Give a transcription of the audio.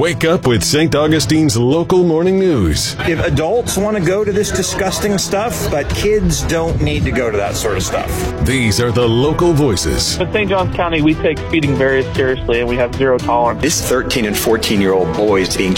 Wake up with St. Augustine's local morning news. If adults want to go to this disgusting stuff, but kids don't need to go to that sort of stuff. These are the local voices. In St. Johns County, we take speeding very seriously, and we have zero tolerance. This 13 and 14-year-old boys being